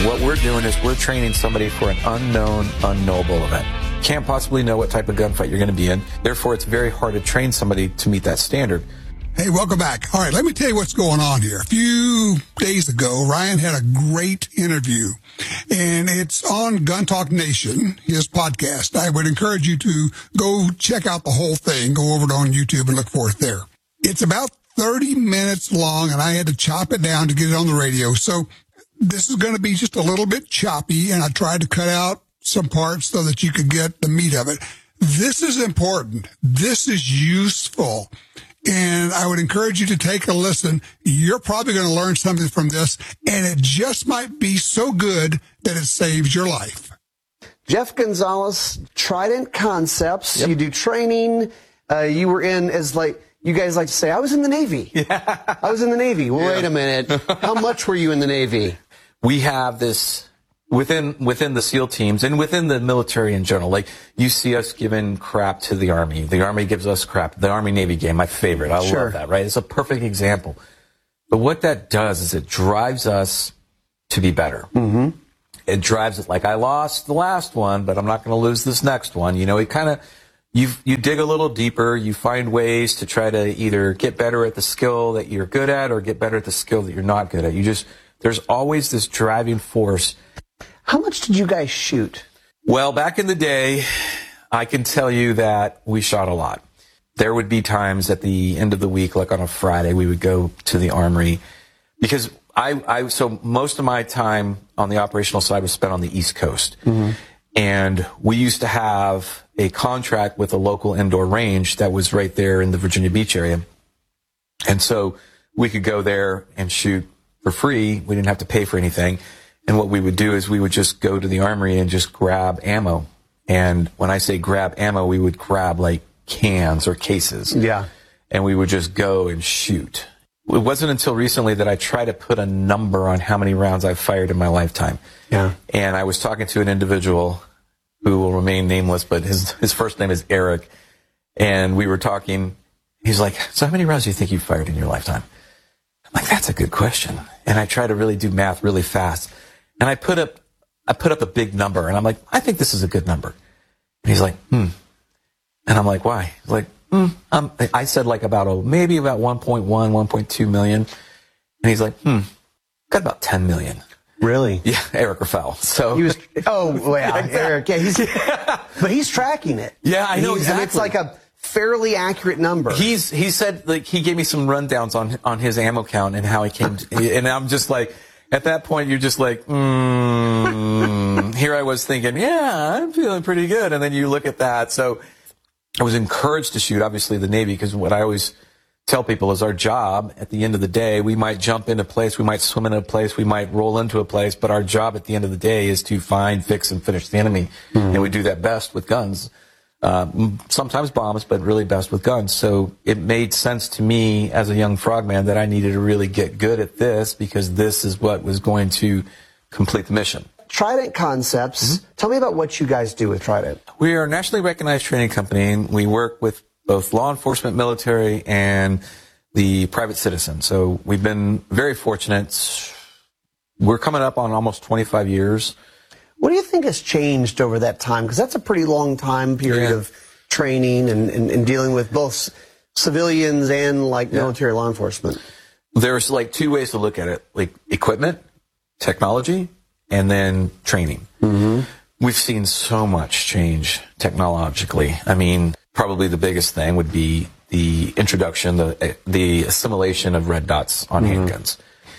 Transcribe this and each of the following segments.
What we're doing is we're training somebody for an unknown, unknowable event. Can't possibly know what type of gunfight you're going to be in. Therefore, it's very hard to train somebody to meet that standard. Hey, welcome back. All right, let me tell you what's going on here. A few days ago, Ryan had a great interview, and it's on Gun Talk Nation, his podcast. I would encourage you to go check out the whole thing. Go over it on YouTube and look for it there. It's about 30 minutes long, and I had to chop it down to get it on the radio. So this is going to be just a little bit choppy, and I tried to cut out some parts so that you could get the meat of it. This is important. This is useful. And I would encourage you to take a listen. You're probably going to learn something from this, and it just might be so good that it saves your life. Jeff Gonzalez, Trident Concepts. Yep. You do training. You were in, as like you guys like to say, I was in the Navy. Yeah. I was in the Navy. Well, wait a minute. How much were you in the Navy? We have this within the SEAL teams and within the military in general. Like, you see us giving crap to the Army. The Army gives us crap. The Army-Navy game, my favorite. I love that, right? It's a perfect example. But what that does is it drives us to be better. Mm-hmm. It drives it like, I lost the last one, but I'm not going to lose this next one. You know, it kind of, you dig a little deeper. You find ways to try to either get better at the skill that you're good at or get better at the skill that you're not good at. There's always this driving force. How much did you guys shoot? Well, back in the day, I can tell you that we shot a lot. There would be times at the end of the week, like on a Friday, we would go to the armory because so most of my time on the operational side was spent on the East Coast. Mm-hmm. And we used to have a contract with a local indoor range that was right there in the Virginia Beach area. And so we could go there and shoot for free. We didn't have to pay for anything. And what we would do is we would just go to the armory and just grab ammo. And when I say grab ammo, we would grab like cans or cases. Yeah. And we would just go and shoot. It wasn't until recently that I tried to put a number on how many rounds I've fired in my lifetime. Yeah. And I was talking to an individual who will remain nameless, but his first name is Eric. And we were talking. He's like, so how many rounds do you think you've fired in your lifetime? I'm like, that's a good question. And I try to really do math really fast. And I put up a big number, and I'm like, I think this is a good number. And he's like, And I'm like, why? He's like, I said like maybe about 1.1, 1.2 million. And he's like, got about 10 million. Really? Yeah, Eric Rafael. So he was. Oh, yeah, exactly. Eric. Yeah, but he's tracking it. Yeah, I know exactly. And it's like a fairly accurate number. He said, like, he gave me some rundowns on his ammo count and how he came and I'm just like, at that point, you're just like, here I was thinking, yeah, I'm feeling pretty good. And then you look at that. So I was encouraged to shoot, obviously, the Navy, because what I always tell people is our job at the end of the day, we might jump into a place, we might swim into a place, we might roll into a place, but our job at the end of the day is to find, fix, and finish the enemy. Mm-hmm. And we do that best with guns. Sometimes bombs, but really best with guns. So it made sense to me as a young frogman that I needed to really get good at this because this is what was going to complete the mission. Trident Concepts. Mm-hmm. Tell me about what you guys do with Trident. We are a nationally recognized training company, and we work with both law enforcement, military, and the private citizen. So we've been very fortunate. We're coming up on almost 25 years. What do you think has changed over that time? Because that's a pretty long time period of training and dealing with both civilians and military law enforcement. There's like two ways to look at it, like equipment, technology, and then training. Mm-hmm. We've seen so much change technologically. I mean, probably the biggest thing would be the introduction, the assimilation of red dots on handguns.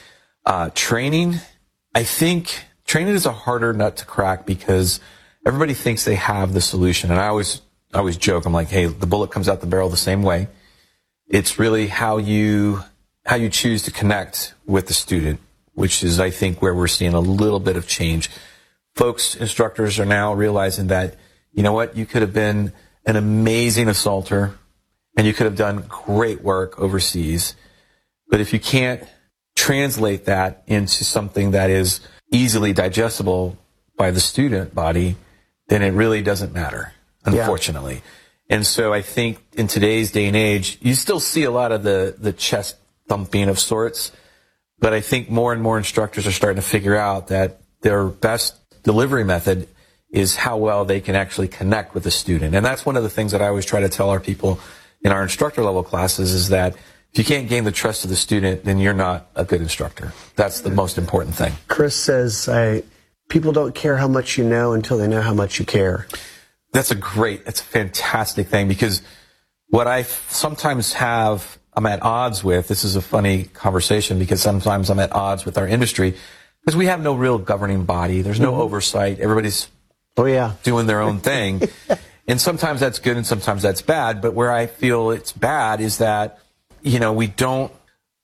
Training, I think training is a harder nut to crack because everybody thinks they have the solution. And I always joke, I'm like, hey, the bullet comes out the barrel the same way. It's really how you choose to connect with the student, which is, I think, where we're seeing a little bit of change. Folks, instructors are now realizing that, you know what, you could have been an amazing assaulter and you could have done great work overseas. But if you can't translate that into something that is easily digestible by the student body, then it really doesn't matter, unfortunately. Yeah. And so I think in today's day and age, you still see a lot of the chest thumping of sorts, but I think more and more instructors are starting to figure out that their best delivery method is how well they can actually connect with the student. And that's one of the things that I always try to tell our people in our instructor level classes is that if you can't gain the trust of the student, then you're not a good instructor. That's the most important thing. Chris says, people don't care how much you know until they know how much you care. That's a fantastic thing, because what I sometimes I'm at odds with, this is a funny conversation because sometimes I'm at odds with our industry because we have no real governing body. There's no oversight. Everybody's doing their own thing. And sometimes that's good and sometimes that's bad. But where I feel it's bad is that, we don't,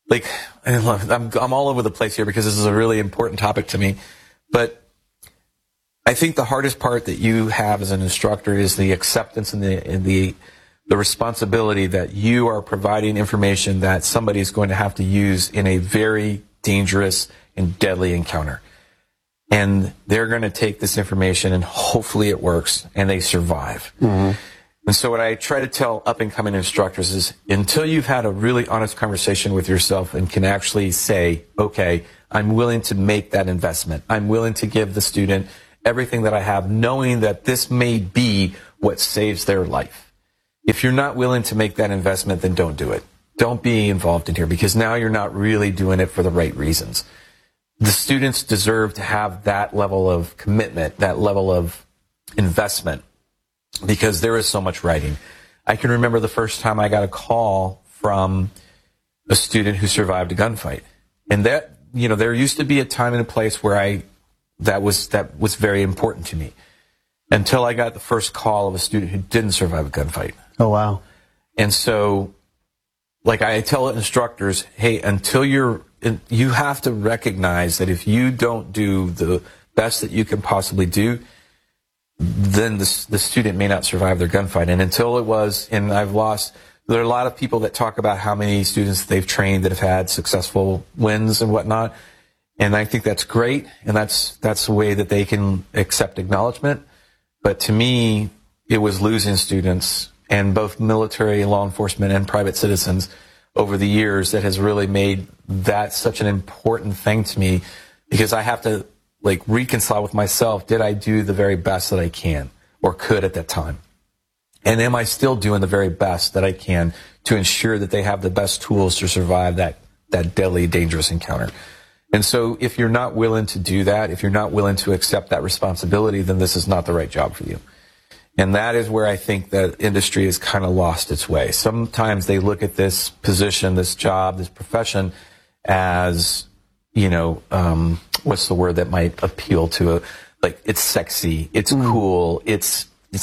I'm all over the place here because this is a really important topic to me. But I think the hardest part that you have as an instructor is the acceptance and the responsibility that you are providing information that somebody is going to have to use in a very dangerous and deadly encounter. And they're going to take this information and hopefully it works and they survive. Mm-hmm. And so what I try to tell up-and-coming instructors is until you've had a really honest conversation with yourself and can actually say, okay, I'm willing to make that investment. I'm willing to give the student everything that I have, knowing that this may be what saves their life. If you're not willing to make that investment, then don't do it. Don't be involved in here because now you're not really doing it for the right reasons. The students deserve to have that level of commitment, that level of investment, because there is so much writing. I can remember the first time I got a call from a student who survived a gunfight. And that, there used to be a time and a place where that was very important to me until I got the first call of a student who didn't survive a gunfight. Oh, wow. And so, I tell instructors, hey, until you have to recognize that if you don't do the best that you can possibly do, then the student may not survive their gunfight. And until it was, and there are a lot of people that talk about how many students they've trained that have had successful wins and whatnot. And I think that's great. And that's the way that they can accept acknowledgement. But to me, it was losing students, and both military, law enforcement, and private citizens over the years that has really made that such an important thing to me, because I have to reconcile with myself. Did I do the very best that I can or could at that time? And am I still doing the very best that I can to ensure that they have the best tools to survive that deadly, dangerous encounter? And so if you're not willing to do that, if you're not willing to accept that responsibility, then this is not the right job for you. And that is where I think that industry has kind of lost its way. Sometimes they look at this position, this job, this profession as, what's the word that might appeal to it's sexy, it's cool, it's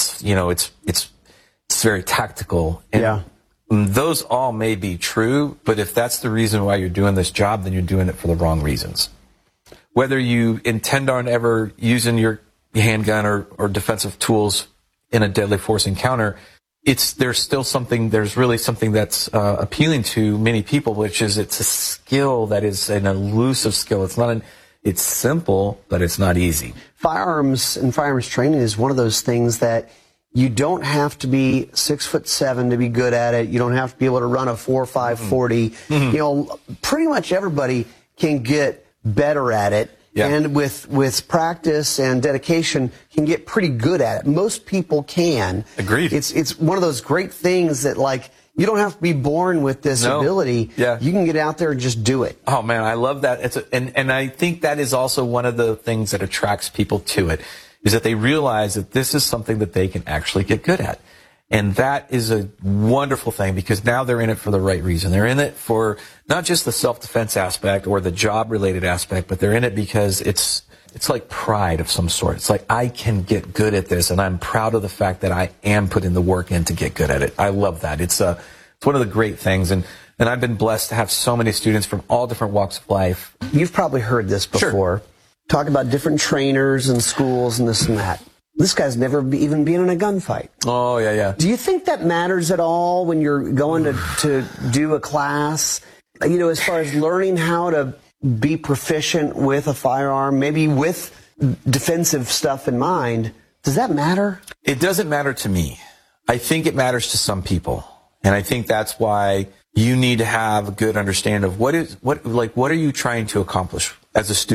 very tactical. And those all may be true, but if that's the reason why you're doing this job, then you're doing it for the wrong reasons. Whether you intend on ever using your handgun or defensive tools in a deadly force encounter, there's really something that's appealing to many people, which is it's a skill that is an elusive skill. It's simple, but it's not easy. Firearms and firearms training is one of those things that you don't have to be 6'7" to be good at it. You don't have to be able to run a 4.5 40. Mm-hmm. Pretty much everybody can get better at it. Yeah. And with practice and dedication, can get pretty good at it. Most people can. Agreed. It's one of those great things that you don't have to be born with this ability. Yeah. You can get out there and just do it. Oh man, I love that. And I think that is also one of the things that attracts people to it, is that they realize that this is something that they can actually get good at. And that is a wonderful thing, because now they're in it for the right reason. They're in it for not just the self-defense aspect or the job-related aspect, but they're in it because it's like pride of some sort. It's like, I can get good at this, and I'm proud of the fact that I am putting the work in to get good at it. I love that. It's one of the great things. And I've been blessed to have so many students from all different walks of life. You've probably heard this before. Sure. Talk about different trainers and schools and this and that. This guy's never even been in a gunfight. Oh, yeah. Do you think that matters at all when you're going to do a class? As far as learning how to be proficient with a firearm, maybe with defensive stuff in mind, does that matter? It doesn't matter to me. I think it matters to some people. And I think that's why you need to have a good understanding of what are you trying to accomplish as a student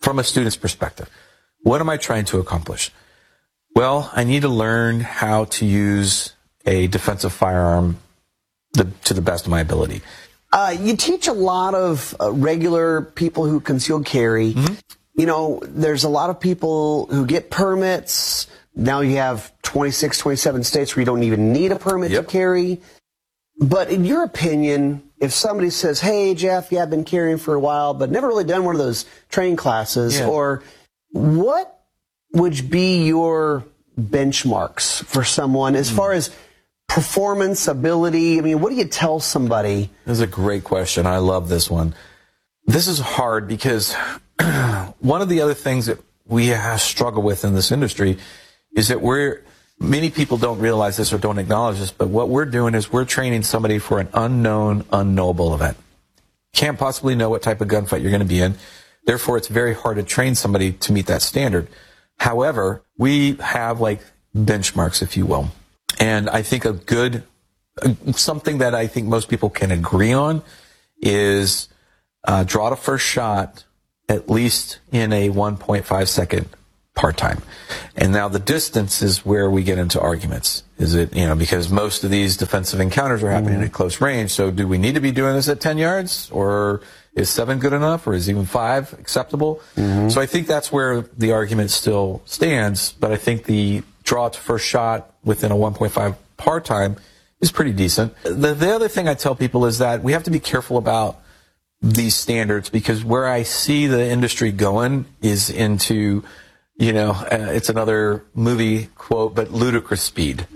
from a student's perspective, what am I trying to accomplish? Well, I need to learn how to use a defensive firearm to the best of my ability. You teach a lot of regular people who concealed carry. Mm-hmm. You know, there's a lot of people who get permits. Now you have 26, 27 states where you don't even need a permit to carry. But in your opinion, if somebody says, hey, Jeff, I've been carrying for a while, but never really done one of those training classes, or what would be your benchmarks for someone as far as performance, ability? I mean, what do you tell somebody? This is a great question. I love this one. This is hard because one of the other things that we struggle with in this industry is that many people don't realize this or don't acknowledge this, but what we're doing is we're training somebody for an unknown, unknowable event. Can't possibly know what type of gunfight you're going to be in. Therefore, it's very hard to train somebody to meet that standard. However, we have like benchmarks, if you will. And I think something that I think most people can agree on is draw the first shot at least in a 1.5 second part time. And now the distance is where we get into arguments. Is it, because most of these defensive encounters are happening at close range. So do we need to be doing this at 10 yards, or is 7 good enough, or is even 5 acceptable? Mm-hmm. So I think that's where the argument still stands. But I think the draw to first shot within a 1.5 part time is pretty decent. The other thing I tell people is that we have to be careful about these standards, because where I see the industry going is into, it's another movie quote, but ludicrous speed,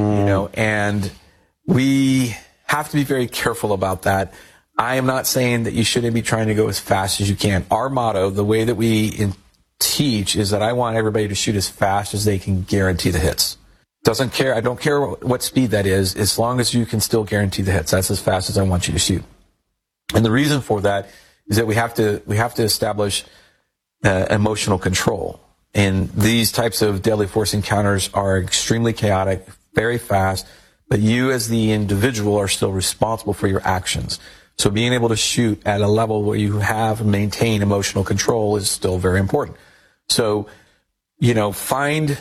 and we have to be very careful about that. I am not saying that you shouldn't be trying to go as fast as you can. Our motto, the way that we teach, is that I want everybody to shoot as fast as they can guarantee the hits. I don't care what speed that is, as long as you can still guarantee the hits. That's as fast as I want you to shoot. And the reason for that is that we have to establish emotional control. And these types of deadly force encounters are extremely chaotic, very fast, but you as the individual are still responsible for your actions. So being able to shoot at a level where you have maintained emotional control is still very important. So, find,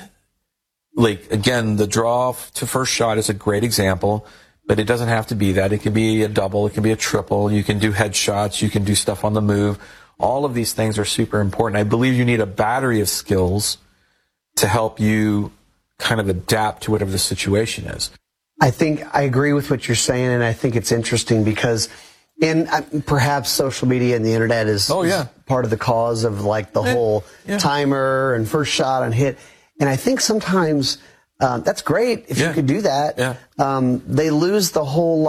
again, the draw to first shot is a great example, but it doesn't have to be that. It can be a double, it can be a triple, you can do headshots, you can do stuff on the move. All of these things are super important. I believe you need a battery of skills to help you kind of adapt to whatever the situation is. I think I agree with what you're saying, and I think it's interesting because perhaps social media and the internet is part of the cause of the whole timer and first shot and hit. And I think sometimes that's great if you could do that. Yeah. They lose the whole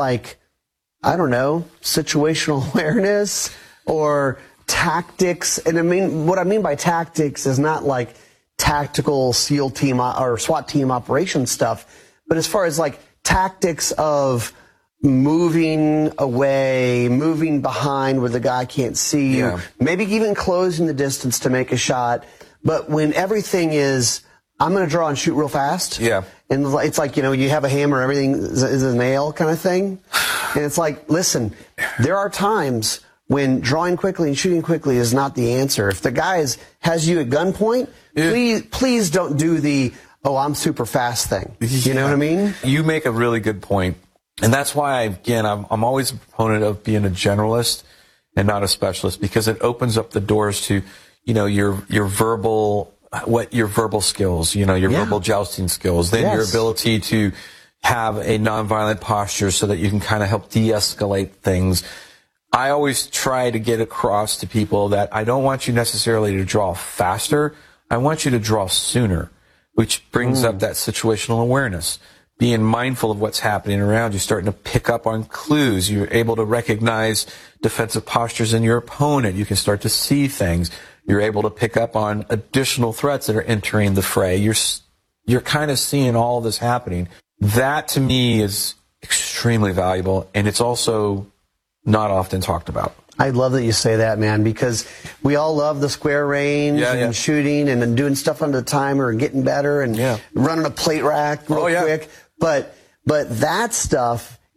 situational awareness or tactics. And what I mean by tactics is not like tactical SEAL team or SWAT team operation stuff, but as far as tactics of moving away, moving behind where the guy can't see you, maybe even closing the distance to make a shot. But when everything is, I'm going to draw and shoot real fast. Yeah. And it's you have a hammer, everything is a nail kind of thing. And it's listen, there are times when drawing quickly and shooting quickly is not the answer. If the guy has you at gunpoint, please don't do the, I'm super fast thing. You know what I mean? You make a really good point. And that's why, I'm always a proponent of being a generalist and not a specialist, because it opens up the doors to, your verbal skills, your verbal jousting skills, then your ability to have a nonviolent posture so that you can kind of help de-escalate things. I always try to get across to people that I don't want you necessarily to draw faster. I want you to draw sooner, which brings up that situational awareness. Being mindful of what's happening around you, starting to pick up on clues. You're able to recognize defensive postures in your opponent. You can start to see things. You're able to pick up on additional threats that are entering the fray. You're kind of seeing all of this happening. That, to me, is extremely valuable, and it's also not often talked about. I love that you say that, man, because we all love the square range and shooting and then doing stuff under the timer and getting better and running a plate rack real quick. But that stuff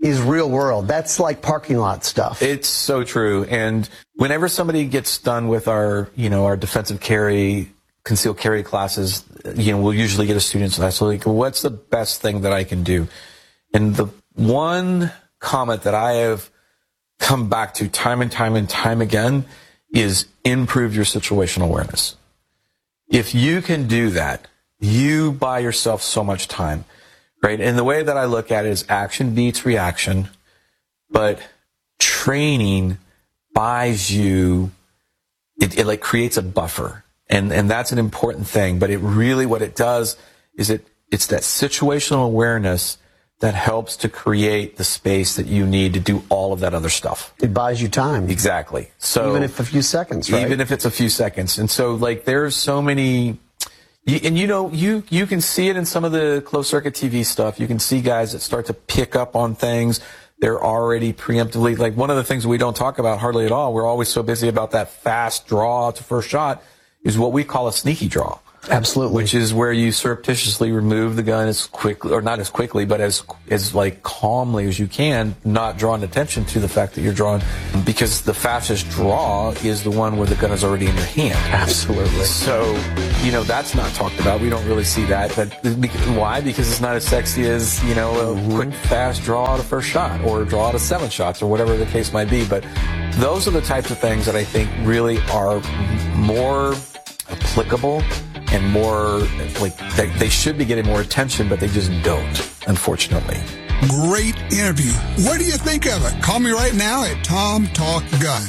is real world. That's like parking lot stuff. It's so true. And whenever somebody gets done with our defensive carry, concealed carry classes, we'll usually get a student to ask, like, what's the best thing that I can do? And the one comment that I have come back to time and time again is improve your situational awareness. If you can do that, you buy yourself so much time, right? And the way that I look at it is action beats reaction, but training buys you, it like creates a buffer. And that's an important thing. But it really, what it does is it's that situational awareness that helps to create the space that you need to do all of that other stuff. It buys you time. Exactly. So even if a few seconds, right? Even if it's a few seconds. And so, like, there's so many, and you can see it in some of the closed circuit TV stuff. You can see guys that start to pick up on things. They're already preemptively, like, one of the things we don't talk about hardly at all, we're always so busy about that fast draw to first shot, is what we call a sneaky draw. Absolutely. Which is where you surreptitiously remove the gun as quickly, or not as quickly, but as like calmly as you can, not drawing attention to the fact that you're drawing, because the fastest draw is the one where the gun is already in your hand. Absolutely. So, that's not talked about. We don't really see that. But why? Because it's not as sexy as, a quick, fast draw to first shot, or draw to 7 shots, or whatever the case might be. But those are the types of things that I think really are more applicable and more, like, they should be getting more attention, but they just don't, unfortunately. Great interview. What do you think of it? Call me right now at Tom Talk Gun.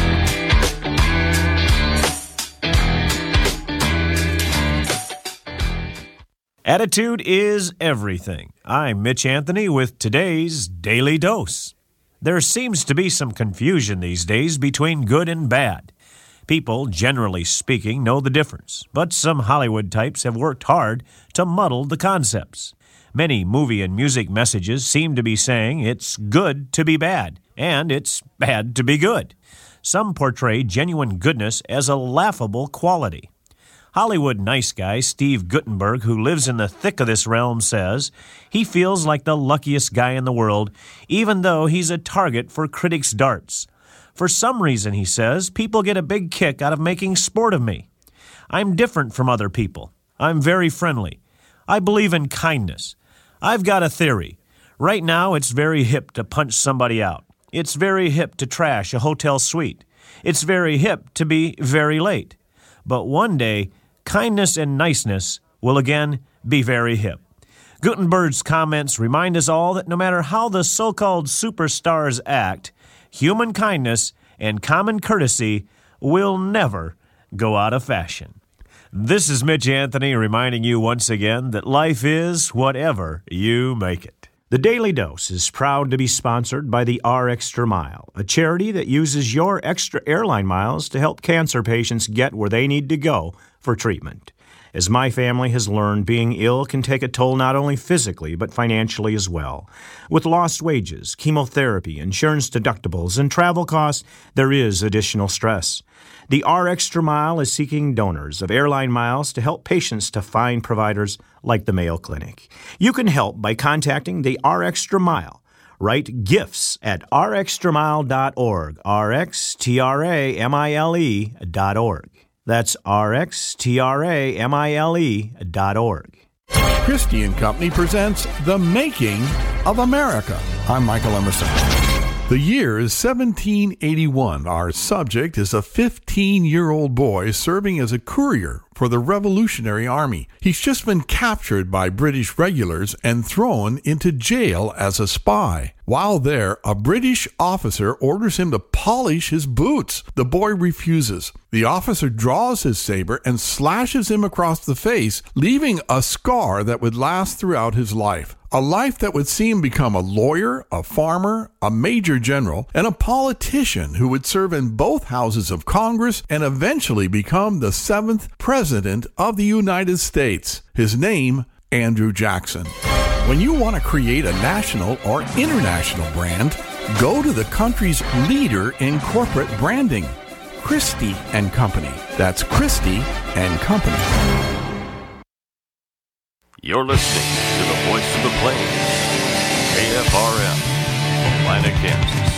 Attitude is everything. I'm Mitch Anthony with today's Daily Dose. There seems to be some confusion these days between good and bad. People, generally speaking, know the difference, but some Hollywood types have worked hard to muddle the concepts. Many movie and music messages seem to be saying it's good to be bad, and it's bad to be good. Some portray genuine goodness as a laughable quality. Hollywood nice guy Steve Guttenberg, who lives in the thick of this realm, says he feels like the luckiest guy in the world, even though he's a target for critics' darts. For some reason, he says, people get a big kick out of making sport of me. I'm different from other people. I'm very friendly. I believe in kindness. I've got a theory. Right now, it's very hip to punch somebody out. It's very hip to trash a hotel suite. It's very hip to be very late. But one day, kindness and niceness will again be very hip. Guttenberg's comments remind us all that no matter how the so-called superstars act, human kindness and common courtesy will never go out of fashion. This is Mitch Anthony reminding you once again that life is whatever you make it. The Daily Dose is proud to be sponsored by the RExtra Mile, a charity that uses your extra airline miles to help cancer patients get where they need to go for treatment. As my family has learned, being ill can take a toll not only physically but financially as well. With lost wages, chemotherapy, insurance deductibles, and travel costs, there is additional stress. The RExtra Mile is seeking donors of airline miles to help patients to find providers like the Mayo Clinic. You can help by contacting the RExtra Mile. Write gifts at rextramile.org, rxtramile.org. That's rxtramile.org. Christie & Company presents The Making of America. I'm Michael Emerson. The year is 1781. Our subject is a 15-year-old boy serving as a courier for the Revolutionary Army. He's just been captured by British regulars and thrown into jail as a spy. While there, a British officer orders him to polish his boots. The boy refuses. The officer draws his saber and slashes him across the face, leaving a scar that would last throughout his life. A life that would see him become a lawyer, a farmer, a major general, and a politician who would serve in both houses of Congress and eventually become the 7th President of the United States. His name, Andrew Jackson. When you want to create a national or international brand, go to the country's leader in corporate branding, Christie & Company. That's Christie & Company. You're listening to the voice of the plains, KFRM Atlanta, Kansas.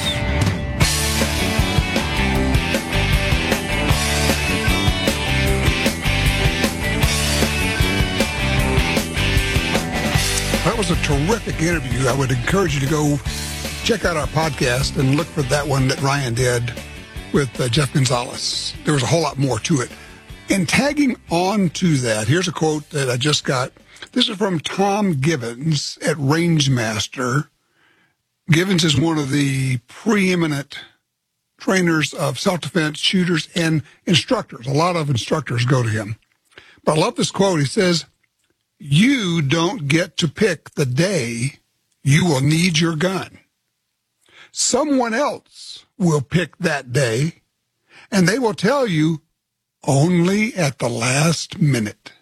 That was a terrific interview. I would encourage you to go check out our podcast and look for that one that Ryan did with Jeff Gonzalez. There was a whole lot more to it. And tagging on to that, here's a quote that I just got. This is from Tom Givens at Rangemaster. Givens is one of the preeminent trainers of self-defense, shooters, and instructors. A lot of instructors go to him. But I love this quote. He says, "You don't get to pick the day you will need your gun. Someone else will pick that day, and they will tell you only at the last minute."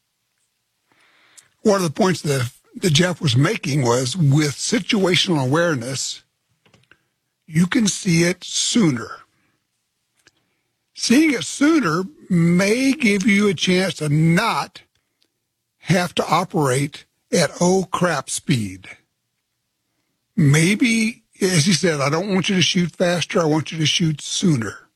One of the points that Jeff was making was with situational awareness, you can see it sooner. Seeing it sooner may give you a chance to not have to operate at crap speed. Maybe, as he said, I don't want you to shoot faster, I want you to shoot sooner.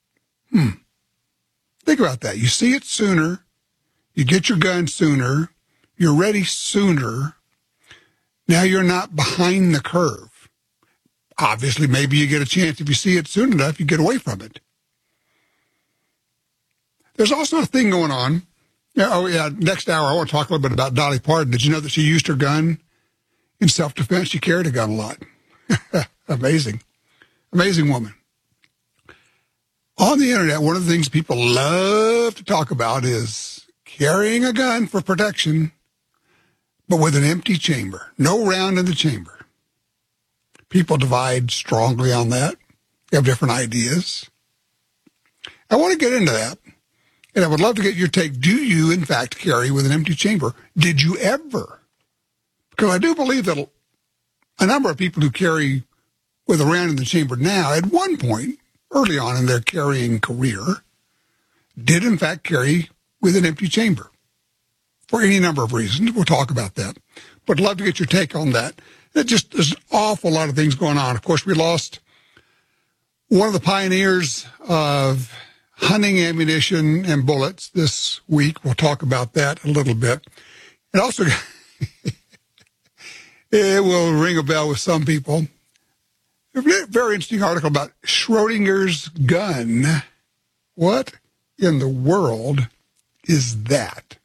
Think about that. You see it sooner, you get your gun sooner, you're ready sooner. Now you're not behind the curve. Obviously, maybe you get a chance if you see it soon enough, you get away from it. There's also a thing going on. Next hour, I want to talk a little bit about Dolly Parton. Did you know that she used her gun in self-defense? She carried a gun a lot. Amazing. Amazing woman. On the internet, one of the things people love to talk about is carrying a gun for protection, but with an empty chamber. No round in the chamber. People divide strongly on that. They have different ideas. I want to get into that. And I would love to get your take. Do you, in fact, carry with an empty chamber? Did you ever? Because I do believe that a number of people who carry with a round in the chamber now, at one point, early on in their carrying career, did, in fact, carry with an empty chamber. For any number of reasons. We'll talk about that. But I'd love to get your take on that. There's an awful lot of things going on. Of course, we lost one of the pioneers of hunting ammunition and bullets this week. We'll talk about that a little bit. And also, it will ring a bell with some people. A very interesting article about Schrodinger's gun. What in the world is that?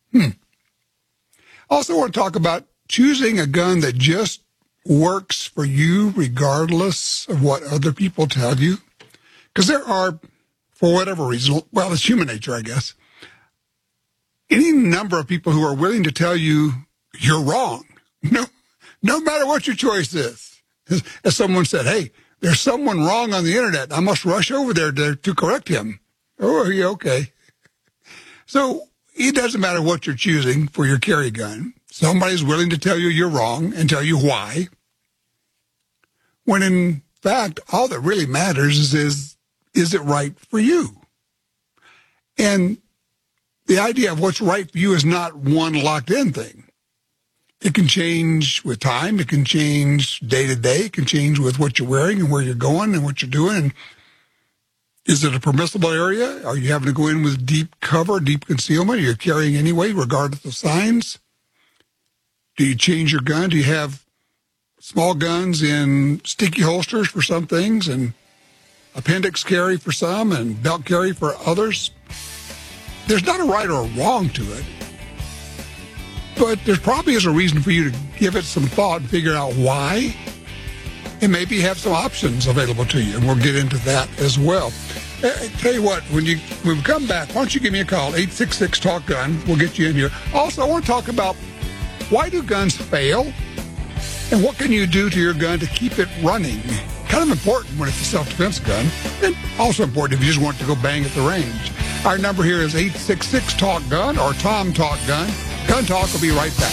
Also want to talk about choosing a gun that just works for you regardless of what other people tell you. Because there are, for whatever reason, well, it's human nature, I guess, any number of people who are willing to tell you you're wrong, no matter what your choice is. As someone said, hey, there's someone wrong on the internet. I must rush over there to correct him. Oh, yeah, okay. So it doesn't matter what you're choosing for your carry gun. Somebody's willing to tell you you're wrong and tell you why. When in fact, all that really matters is it right for you? And the idea of what's right for you is not one locked in thing. It can change with time. It can change day to day. It can change with what you're wearing and where you're going and what you're doing. And is it a permissible area? Are you having to go in with deep cover, deep concealment? Are you carrying anyway, regardless of signs? Do you change your gun? Do you have small guns in sticky holsters for some things and appendix carry for some and belt carry for others? There's not a right or a wrong to it, but there probably is a reason for you to give it some thought and figure out why, and maybe have some options available to you, and we'll get into that as well. Tell you what, when we come back, why don't you give me a call, 866-TALK-GUN. We'll get you in here. Also, I want to talk about why do guns fail, and what can you do to your gun to keep it running? Kind of important when it's a self-defense gun, and also important if you just want to go bang at the range. Our number here is 866-TALK-GUN or Tom Talk Gun. Gun Talk will be right back.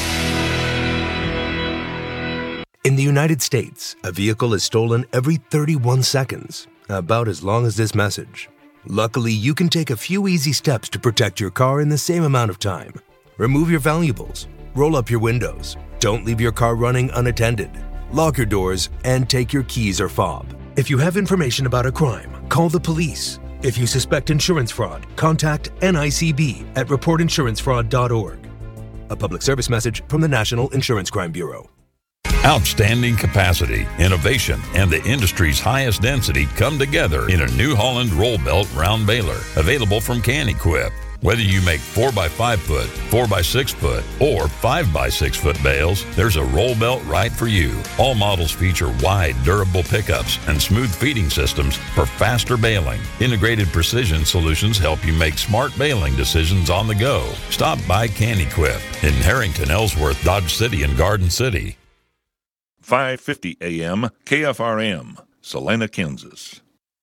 In the United States, a vehicle is stolen every 31 seconds, about as long as this message. Luckily, you can take a few easy steps to protect your car in the same amount of time. Remove your valuables. Roll up your windows. Don't leave your car running unattended. lock your doors, and take your keys or fob. If you have information about a crime, call the police. If you suspect insurance fraud, contact NICB at reportinsurancefraud.org. A public service message from the National Insurance Crime Bureau. Outstanding capacity, innovation, and the industry's highest density come together in a New Holland roll belt round baler, available from Can-Equip. Whether you make 4x5 foot, 4x6 foot, or 5x6 foot bales, there's a roll belt right for you. All models feature wide, durable pickups and smooth feeding systems for faster baling. Integrated precision solutions help you make smart baling decisions on the go. Stop by Can-Equip in Harrington, Ellsworth, Dodge City, and Garden City. 5:50 a.m. KFRM, Salina, Kansas.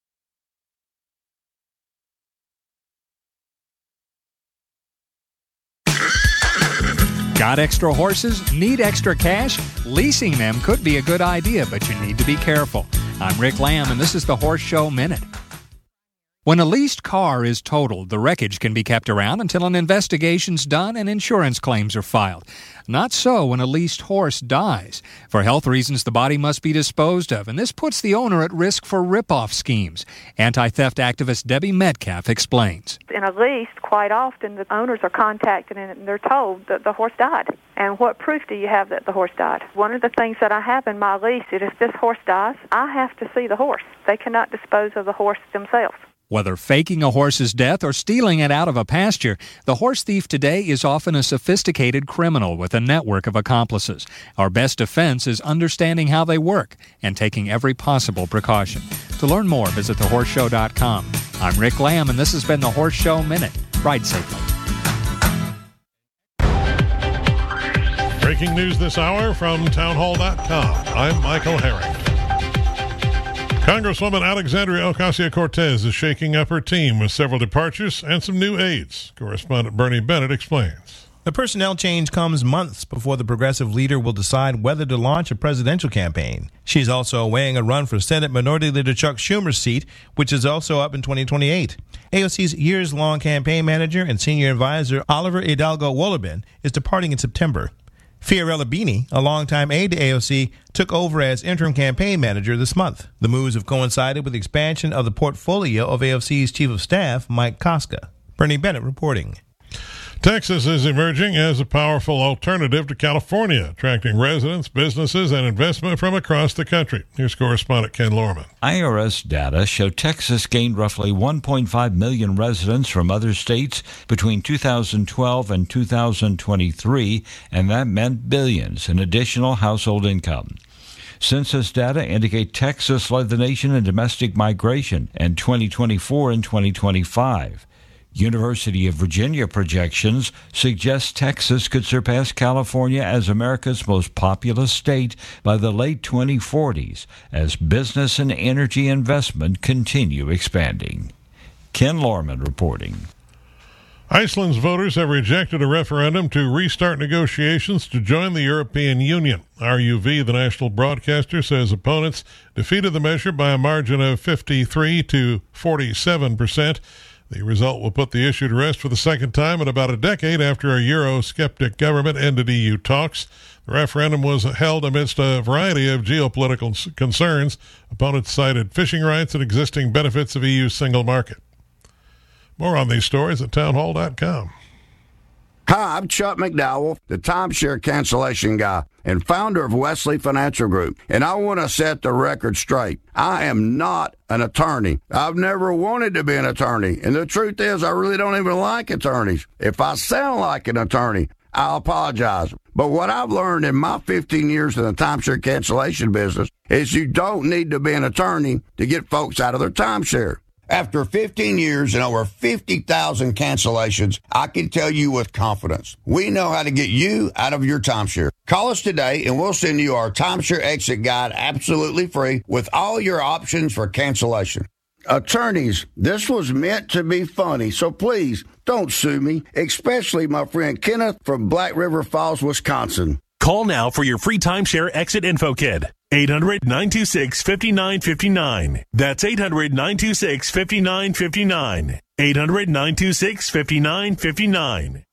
Got extra horses? Need extra cash? Leasing them could be a good idea, but you need to be careful. I'm Rick Lamb, and this is the Horse Show Minute. When a leased car is totaled, the wreckage can be kept around until an investigation's done and insurance claims are filed. Not so when a leased horse dies. For health reasons, the body must be disposed of, and this puts the owner at risk for rip-off schemes. Anti-theft activist Debbie Metcalf explains. In a lease, quite often the owners are contacted and they're told that the horse died. And what proof do you have that the horse died? One of the things that I have in my lease is if this horse dies, I have to see the horse. They cannot dispose of the horse themselves. Whether faking a horse's death or stealing it out of a pasture, the horse thief today is often a sophisticated criminal with a network of accomplices. Our best defense is understanding how they work and taking every possible precaution. To learn more, visit thehorseshow.com. I'm Rick Lamb, and this has been the Horse Show Minute. Ride safely. Breaking news this hour from townhall.com. I'm Michael Herring. Congresswoman Alexandria Ocasio-Cortez is shaking up her team with several departures and some new aides. Correspondent Bernie Bennett explains. The personnel change comes months before the progressive leader will decide whether to launch a presidential campaign. She's also weighing a run for Senate Minority Leader Chuck Schumer's seat, which is also up in 2028. AOC's years-long campaign manager and senior advisor Oliver Hidalgo Wolobin is departing in September. Fiorella Bini, a longtime aide to AOC, took over as interim campaign manager this month. The moves have coincided with the expansion of the portfolio of AOC's chief of staff, Mike Koska. Bernie Bennett reporting. Texas is emerging as a powerful alternative to California, attracting residents, businesses, and investment from across the country. Here's correspondent Ken Lorman. IRS data show Texas gained roughly 1.5 million residents from other states between 2012 and 2023, and that meant billions in additional household income. Census data indicate Texas led the nation in domestic migration in 2024 and 2025. University of Virginia projections suggest Texas could surpass California as America's most populous state by the late 2040s as business and energy investment continue expanding. Ken Lorman reporting. Iceland's voters have rejected a referendum to restart negotiations to join the European Union. RUV, the national broadcaster, says opponents defeated the measure by a margin of 53 to 47%. The result will put the issue to rest for the second time in about a decade after a Euro-skeptic government ended EU talks. The referendum was held amidst a variety of geopolitical concerns. Opponents cited fishing rights and existing benefits of EU's single market. More on these stories at townhall.com. Hi, I'm Chuck McDowell, the timeshare cancellation guy and founder of Wesley Financial Group, and I want to set the record straight. I am not an attorney. I've never wanted to be an attorney, and the truth is I really don't even like attorneys. If I sound like an attorney, I'll apologize. But what I've learned in my 15 years in the timeshare cancellation business is you don't need to be an attorney to get folks out of their timeshare. After 15 years and over 50,000 cancellations, I can tell you with confidence, we know how to get you out of your timeshare. Call us today and we'll send you our timeshare exit guide absolutely free with all your options for cancellation. Attorneys, this was meant to be funny, so please don't sue me, especially my friend Kenneth from Black River Falls, Wisconsin. Call now for your free timeshare exit info kit. 800-926-5959. That's 800-926-5959. 800-926-5959.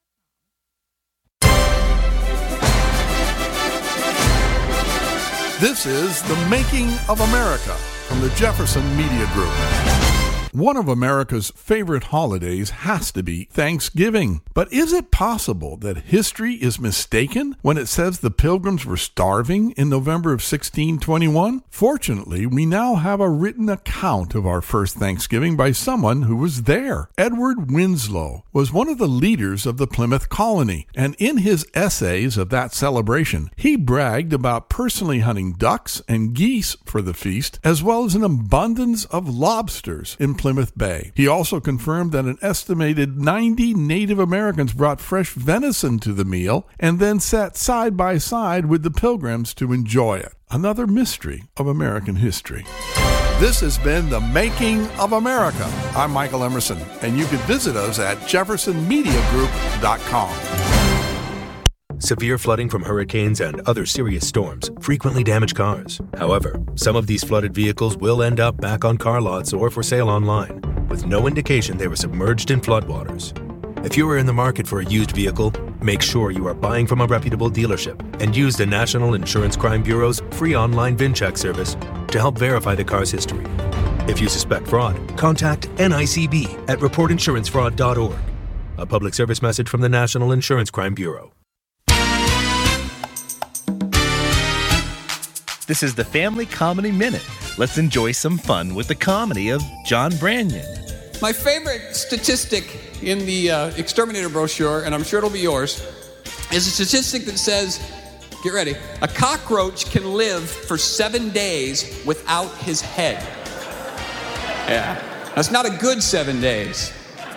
This is The Making of America from the Jefferson Media Group. One of America's favorite holidays has to be Thanksgiving. But is it possible that history is mistaken when it says the Pilgrims were starving in November of 1621? Fortunately, we now have a written account of our first Thanksgiving by someone who was there. Edward Winslow was one of the leaders of the Plymouth colony, and in his essays of that celebration, he bragged about personally hunting ducks and geese for the feast, as well as an abundance of lobsters in Plymouth Bay. He also confirmed that an estimated 90 Native Americans brought fresh venison to the meal and then sat side by side with the Pilgrims to enjoy it. Another mystery of American history. This has been The Making of America. I'm Michael Emerson, and you can visit us at jeffersonmediagroup.com. Severe flooding from hurricanes and other serious storms frequently damage cars. However, some of these flooded vehicles will end up back on car lots or for sale online, with no indication they were submerged in floodwaters. If you are in the market for a used vehicle, make sure you are buying from a reputable dealership and use the National Insurance Crime Bureau's free online VIN check service to help verify the car's history. If you suspect fraud, contact NICB at reportinsurancefraud.org. A public service message from the National Insurance Crime Bureau. This is the Family Comedy Minute. Let's enjoy some fun with the comedy of John Branyan. My favorite statistic in the Exterminator brochure, and I'm sure it'll be yours, is a statistic that says, get ready, a cockroach can live for 7 days without his head. Yeah, that's not a good 7 days.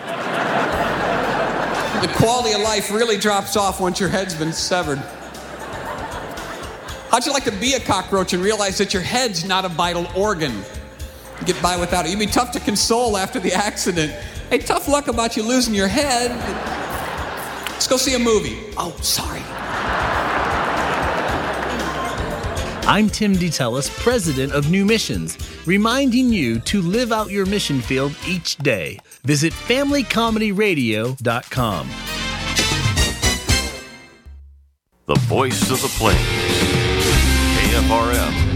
The quality of life really drops off once your head's been severed. How'd you like to be a cockroach and realize that your head's not a vital organ? You get by without it. You'd be tough to console after the accident. Hey, tough luck about you losing your head. Let's go see a movie. Oh, sorry. I'm Tim DeTellis, president of New Missions, reminding you to live out your mission field each day. Visit FamilyComedyRadio.com. The voice of the plains. KFRM